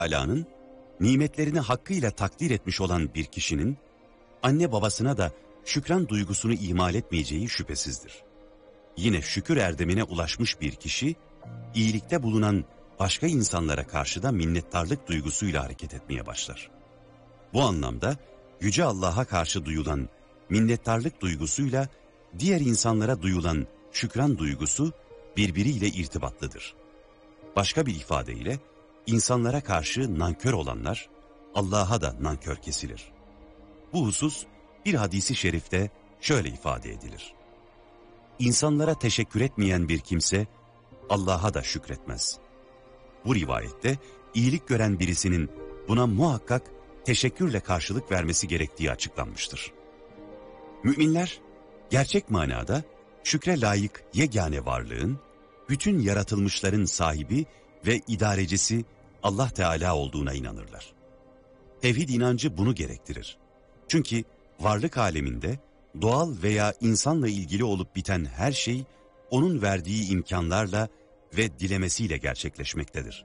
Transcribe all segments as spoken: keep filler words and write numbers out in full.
Teala'nın nimetlerini hakkıyla takdir etmiş olan bir kişinin anne babasına da şükran duygusunu ihmal etmeyeceği şüphsizdir. Yine şükür erdemine ulaşmış bir kişi, iyilikte bulunan başka insanlara karşı da minnettarlık duygusuyla hareket etmeye başlar. Bu anlamda Yüce Allah'a karşı duyulan minnettarlık duygusuyla diğer insanlara duyulan şükran duygusu birbiriyle irtibatlıdır. Başka bir ifadeyle insanlara karşı nankör olanlar Allah'a da nankör kesilir. Bu husus bir hadisi şerifte şöyle ifade edilir. İnsanlara teşekkür etmeyen bir kimse Allah'a da şükretmez. Bu rivayette iyilik gören birisinin buna muhakkak teşekkürle karşılık vermesi gerektiği açıklanmıştır. Müminler gerçek manada şükre layık yegane varlığın, bütün yaratılmışların sahibi ve idarecisi Allah Teala olduğuna inanırlar. Tevhid inancı bunu gerektirir. Çünkü varlık aleminde doğal veya insanla ilgili olup biten her şey onun verdiği imkanlarla ve dilemesiyle gerçekleşmektedir.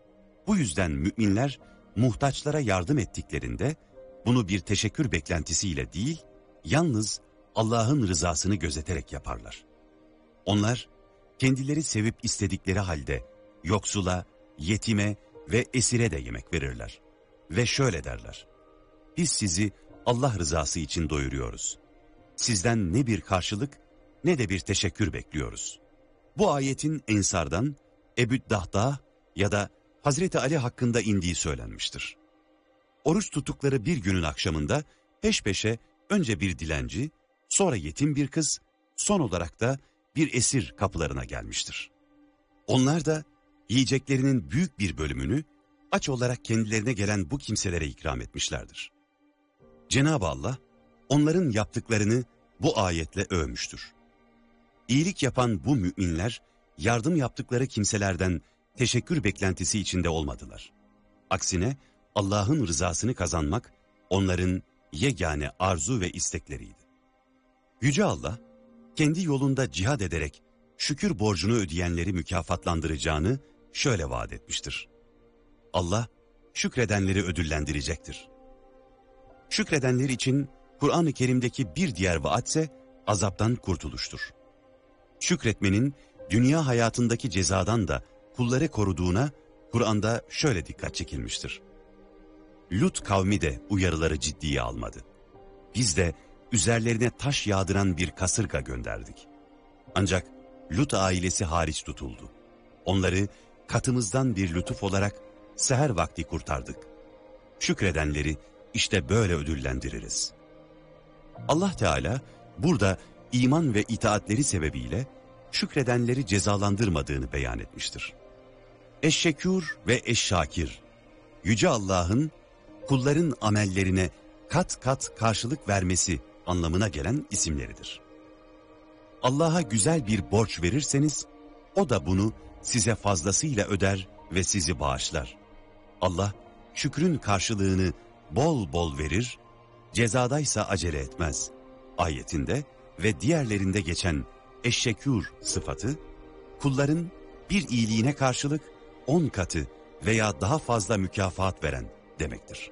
Bu yüzden müminler muhtaçlara yardım ettiklerinde bunu bir teşekkür beklentisiyle değil, yalnız Allah'ın rızasını gözeterek yaparlar. Onlar kendileri sevip istedikleri halde yoksula, yetime ve esire de yemek verirler. Ve şöyle derler: biz sizi Allah rızası için doyuruyoruz. Sizden ne bir karşılık ne de bir teşekkür bekliyoruz. Bu ayetin Ensar'dan Ebu Dahda ya da Hazreti Ali hakkında indiği söylenmiştir. Oruç tuttukları bir günün akşamında peş peşe önce bir dilenci, sonra yetim bir kız, son olarak da bir esir kapılarına gelmiştir. Onlar da yiyeceklerinin büyük bir bölümünü aç olarak kendilerine gelen bu kimselere ikram etmişlerdir. Cenab-ı Allah onların yaptıklarını bu ayetle övmüştür. İyilik yapan bu müminler yardım yaptıkları kimselerden teşekkür beklentisi içinde olmadılar. Aksine Allah'ın rızasını kazanmak onların yegane arzu ve istekleriydi. Yüce Allah kendi yolunda cihad ederek şükür borcunu ödeyenleri mükafatlandıracağını şöyle vaat etmiştir. Allah şükredenleri ödüllendirecektir. Şükredenler için Kur'an-ı Kerim'deki bir diğer vaatse azaptan kurtuluştur. Şükretmenin dünya hayatındaki cezadan da kulları koruduğuna Kur'an'da şöyle dikkat çekilmiştir. Lut kavmi de uyarıları ciddiye almadı. Biz de üzerlerine taş yağdıran bir kasırga gönderdik. Ancak Lut ailesi hariç tutuldu. Onları katımızdan bir lütuf olarak seher vakti kurtardık. Şükredenleri işte böyle ödüllendiririz. Allah Teala burada iman ve itaatleri sebebiyle şükredenleri cezalandırmadığını beyan etmiştir. Eşşekûr ve eşşakir, Yüce Allah'ın kulların amellerine kat kat karşılık vermesi anlamına gelen isimleridir. Allah'a güzel bir borç verirseniz, o da bunu size fazlasıyla öder ve sizi bağışlar. Allah şükrün karşılığını bol bol verir, cezadaysa acele etmez. Ayetinde ve diğerlerinde geçen eşşekûr sıfatı, kulların bir iyiliğine karşılık on katı veya daha fazla mükafat veren demektir.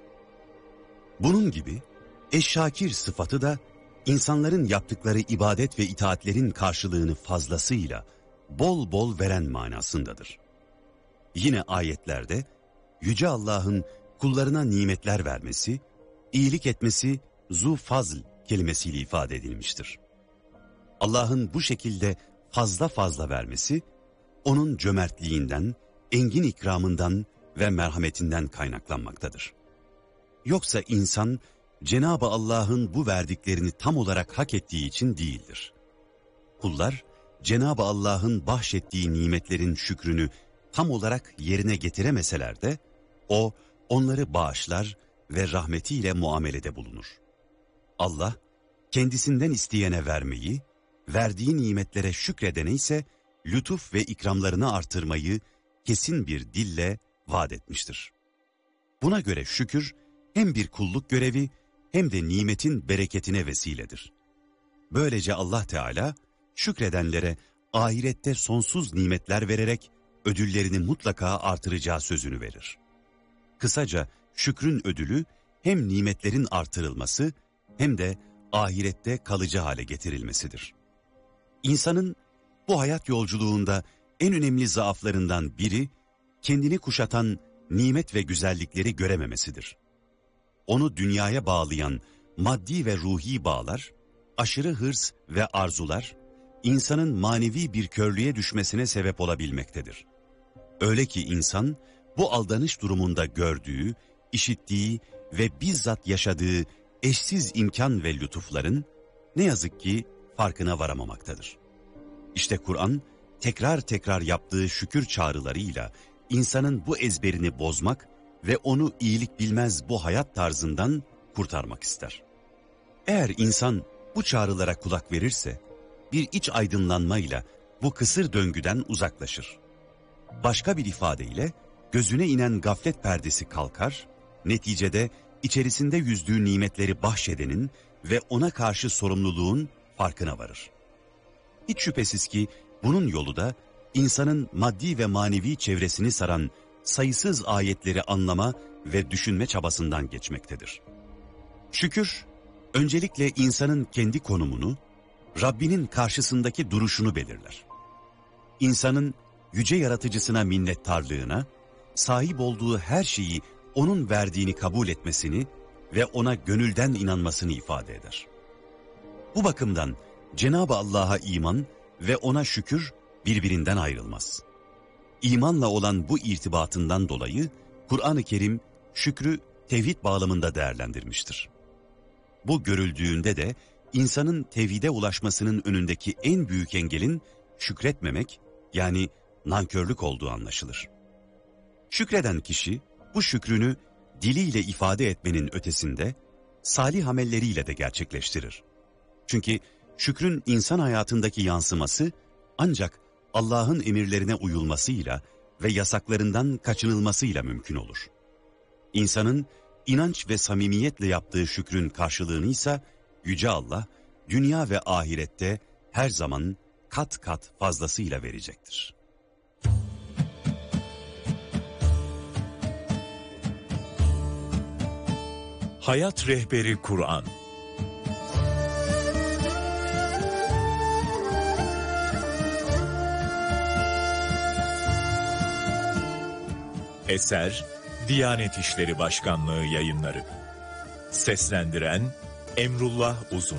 Bunun gibi eşşakir sıfatı da insanların yaptıkları ibadet ve itaatlerin karşılığını fazlasıyla bol bol veren manasındadır. Yine ayetlerde Yüce Allah'ın kullarına nimetler vermesi, iyilik etmesi zu fazl kelimesiyle ifade edilmiştir. Allah'ın bu şekilde fazla fazla vermesi, onun cömertliğinden, engin ikramından ve merhametinden kaynaklanmaktadır. Yoksa insan, Cenab-ı Allah'ın bu verdiklerini tam olarak hak ettiği için değildir. Kullar, Cenab-ı Allah'ın bahşettiği nimetlerin şükrünü tam olarak yerine getiremeseler de, O, onları bağışlar ve rahmetiyle muamelede bulunur. Allah, kendisinden isteyene vermeyi, verdiği nimetlere şükredene ise lütuf ve ikramlarını artırmayı kesin bir dille vaat etmiştir. Buna göre şükür hem bir kulluk görevi hem de nimetin bereketine vesiledir. Böylece Allah Teala şükredenlere ahirette sonsuz nimetler vererek ödüllerini mutlaka artıracağı sözünü verir. Kısaca şükrün ödülü hem nimetlerin artırılması hem de ahirette kalıcı hale getirilmesidir. İnsanın bu hayat yolculuğunda en önemli zaaflarından biri kendini kuşatan nimet ve güzellikleri görememesidir. Onu dünyaya bağlayan maddi ve ruhi bağlar, aşırı hırs ve arzular, insanın manevi bir körlüğe düşmesine sebep olabilmektedir. Öyle ki insan bu aldanış durumunda gördüğü, işittiği ve bizzat yaşadığı eşsiz imkan ve lütufların ne yazık ki farkına varamamaktadır. İşte Kur'an tekrar tekrar yaptığı şükür çağrılarıyla insanın bu ezberini bozmak ve onu iyilik bilmez bu hayat tarzından kurtarmak ister. Eğer insan bu çağrılara kulak verirse bir iç aydınlanmayla bu kısır döngüden uzaklaşır. Başka bir ifadeyle gözüne inen gaflet perdesi kalkar, neticede içerisinde yüzdüğü nimetleri bahşedenin ve ona karşı sorumluluğun farkına varır. Hiç şüphesiz ki bunun yolu da insanın maddi ve manevi çevresini saran sayısız ayetleri anlama ve düşünme çabasından geçmektedir. Şükür, öncelikle insanın kendi konumunu, Rabbinin karşısındaki duruşunu belirler. İnsanın yüce yaratıcısına minnettarlığına, sahip olduğu her şeyi onun verdiğini kabul etmesini ve ona gönülden inanmasını ifade eder. Bu bakımdan Cenab-ı Allah'a iman ve ona şükür birbirinden ayrılmaz. İmanla olan bu irtibatından dolayı Kur'an-ı Kerim şükrü tevhid bağlamında değerlendirmiştir. Bu görüldüğünde de insanın tevhide ulaşmasının önündeki en büyük engelin şükretmemek, yani nankörlük olduğu anlaşılır. Şükreden kişi bu şükrünü diliyle ifade etmenin ötesinde salih amelleriyle de gerçekleştirir. Çünkü şükrün insan hayatındaki yansıması ancak Allah'ın emirlerine uyulmasıyla ve yasaklarından kaçınılmasıyla mümkün olur. İnsanın inanç ve samimiyetle yaptığı şükrün karşılığını ise Yüce Allah dünya ve ahirette her zaman kat kat fazlasıyla verecektir. Hayat Rehberi Kur'an. Eser Diyanet İşleri Başkanlığı Yayınları. Seslendiren Emrullah Uzun.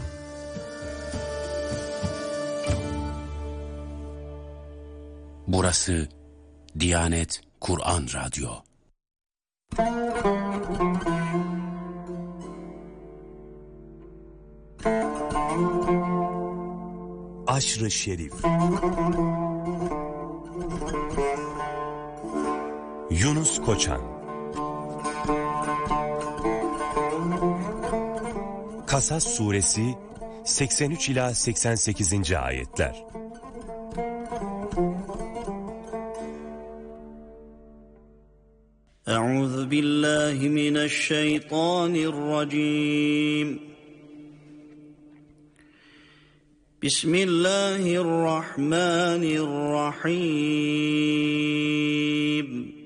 Burası Diyanet Kur'an Radyo. Aşr-ı Şerif. Yunus Koçan. Kasas Suresi seksen üç ila seksen sekizinci ayetler. Euzu billahi mineşşeytanirracim. Bismillahirrahmanirrahim.